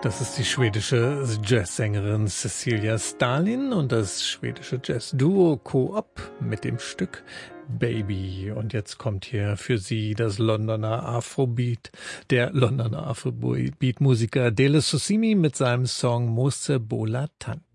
Das ist die schwedische Jazzsängerin Cecilia Stalin und das schwedische Jazzduo Co-op mit dem Stück Baby. Und jetzt kommt hier für Sie das Londoner Afrobeat, der Londoner Afrobeat-Musiker Dele Sussimi mit seinem Song Mose Bola Tan.